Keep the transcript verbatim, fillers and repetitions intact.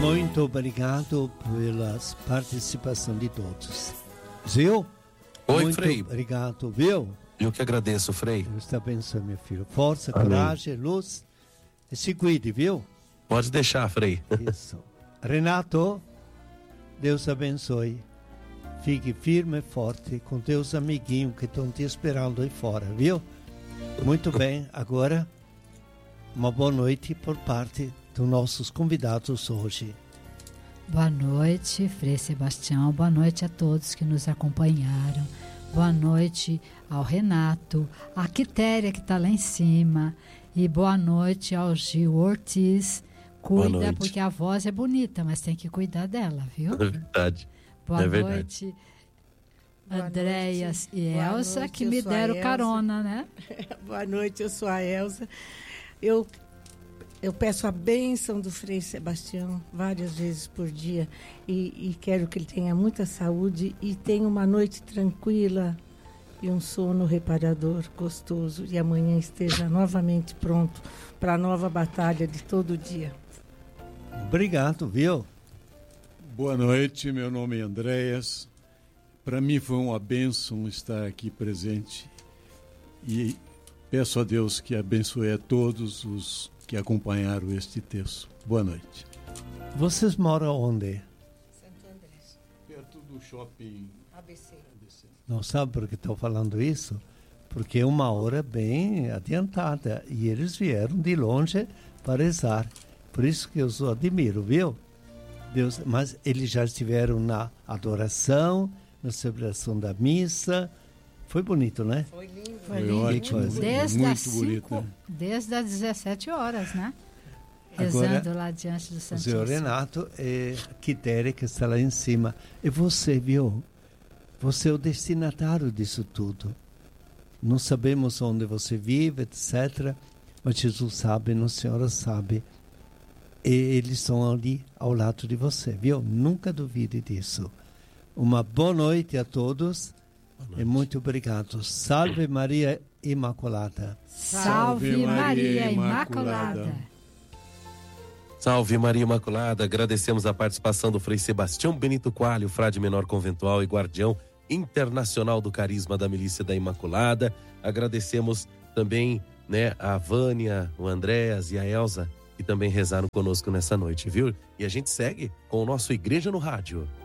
Muito obrigado pela participação de todos. Viu? Oi, Muito Frei. Obrigado, viu? Eu que agradeço, Frei. Deus te abençoe, meu filho. Força, Amém. coragem, luz. E se cuide, viu? Pode deixar, Frei. Isso. Renato, Deus abençoe. Fique firme e forte com teus amiguinhos que estão te esperando aí fora, viu? Muito bem, agora uma boa noite por parte dos nossos convidados hoje. Boa noite, Frei Sebastião. Boa noite a todos que nos acompanharam. Boa noite ao Renato, a Quitéria que está lá em cima. E boa noite ao Gil Ortiz. Cuida, porque a voz é bonita, mas tem que cuidar dela, viu? É verdade. Boa é noite, verdade. Andréas e Boa Elza, noite, que eu me sou a deram Elza. carona, né? Boa noite, eu sou a Elza. Eu, eu peço a bênção do Frei Sebastião várias vezes por dia e, e quero que ele tenha muita saúde e tenha uma noite tranquila e um sono reparador, gostoso, e amanhã esteja novamente pronto para a nova batalha de todo dia. Obrigado, viu? Boa noite, meu nome é Andréas. Para mim foi uma bênção estar aqui presente e peço a Deus que abençoe a todos os que acompanharam este texto. Boa noite. Vocês moram onde? Santo André. Perto do shopping A B C. Não sabe por que estou falando isso? Porque é uma hora bem adiantada e eles vieram de longe para rezar. Por isso que eu os admiro, viu? Deus, mas eles já estiveram na adoração, na celebração da missa. Foi bonito, né? Foi lindo. Foi Foi lindo. ótimo, Desde muito as bonito, cinco, né? desde as dezessete horas, né? Agora, Rezando lá diante do O Santíssimo. senhor Renato é Quitéria que está lá em cima. E você, viu? Você é o destinatário disso tudo. Não sabemos onde você vive, etcétera. Mas Jesus sabe, Nossa Senhora sabe. E eles estão ali ao lado de você, viu? Nunca duvide disso. Uma boa noite a todos. Noite. E muito obrigado. Salve Maria Imaculada. Salve Maria Imaculada. Salve Maria Imaculada. Agradecemos a participação do Frei Sebastião Benito Coalho, frade menor conventual e guardião internacional do carisma da Milícia da Imaculada. Agradecemos também, né, a Vânia, o Andréas e a Elza, que também rezaram conosco nessa noite, viu? E a gente segue com o nosso Igreja no Rádio.